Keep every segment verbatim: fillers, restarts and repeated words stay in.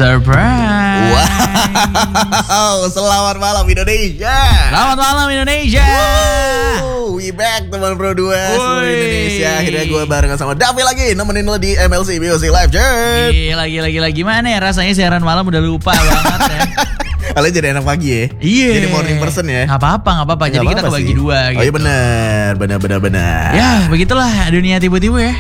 Surprise. Wow, selamat malam Indonesia. Selamat malam Indonesia. Woo, we back teman Pro dua seluruh Indonesia. Akhirnya gue barengan sama Davi lagi nemenin lo di M L C Music Live Chat. Gila, gila, gila. Gimana ya rasanya siaran malam udah lupa banget ya. Kalian jadi enak pagi ya. Iya. Jadi morning person ya. Gak apa-apa, gak apa-apa. Jadi Nggak kita apa-apa kebagi sih. dua gitu. Oh iya benar, benar, benar, benar. Ya begitulah dunia tipu-tipu ya.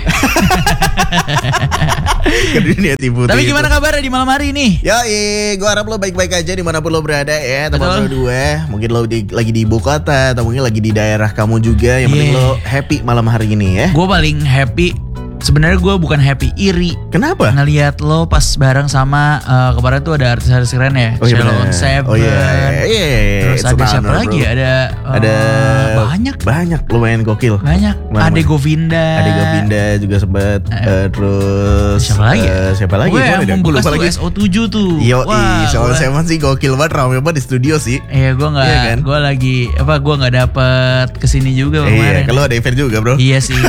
Ke dunia tipu-tipu. Tapi gimana kabarnya di malam hari ini? Yoi, gue harap lo baik-baik aja dimanapun lo berada ya teman Pro Betul. dua. Mungkin lo di, lagi di ibu kota atau mungkin lagi di daerah kamu juga. Yang penting Yeah. lo happy malam hari ini ya. Gue paling happy. Sebenarnya gue bukan happy, iri Kenapa? ngelihat lo pas bareng sama uh, kemarin tuh ada artis-artis keren ya. Oh iya Sheila benar. on Seven. Oh iya, iya, iya. Terus It's ada an siapa honor, lagi? bro. Ada uh, Ada banyak, banyak lumayan gokil. banyak. Mana, Ade mana? Govinda. Ade Govinda juga sempat. Uh, terus Siapa lagi? uh, siapa lagi? Gue Gua yang ada- membekas gua tuh lupa lagi. S O tujuh tuh. Yo, Wah, Sheila on gua- Seven sih gokil banget, rame banget di studio sih. Iya, gue nggak, Iya kan? gue lagi apa? Gue nggak dapet kesini juga Iya, kemarin. kalau ada event juga bro. Iya sih.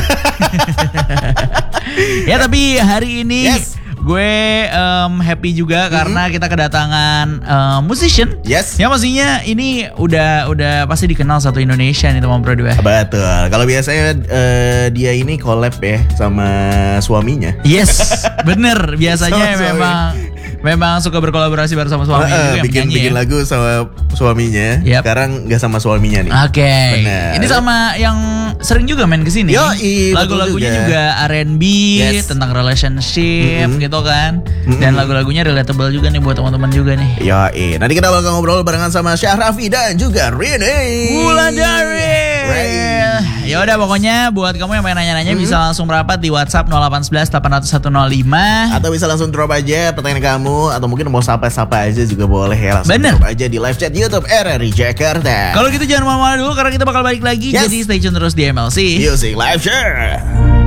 Ya tapi hari ini Yes. gue em, happy juga karena kita kedatangan em, musician. Yes. Ya maksudnya ini udah udah pasti dikenal satu Indonesia nih teman Pro dua. Betul. Kalau biasanya eh, dia ini collab ya sama suaminya. Yes, bener. Biasanya Sama suami. memang memang suka berkolaborasi bareng sama suami Eh, juga yang bikin menyanyi bikin ya. lagu sama suaminya. Yap. Sekarang nggak sama suaminya nih. Oke, Benar. ini sama yang sering juga main kesini. Yoi, betul Lagu-lagunya juga. juga R and B Yes. tentang relationship Mm-mm. gitu kan. Mm-mm. Dan lagu-lagunya relatable juga nih buat teman-teman juga nih. Yoi, nanti kita bakal ngobrol barengan sama Syahrafi dan juga Rini. Wulandari. Right. Ya udah pokoknya buat kamu yang pengen nanya-nanya bisa langsung merapat di WhatsApp nol delapan satu satu delapan nol satu nol lima. Atau bisa langsung drop aja pertanyaan kamu. Atau mungkin mau sapa-sapa aja juga boleh ya. Langsung Bener. drop aja di live chat YouTube R R I Jakarta. Kalau gitu jangan malu-malu dulu karena kita bakal balik lagi. Yes. Jadi stay tune terus di M L C. Music Live Share.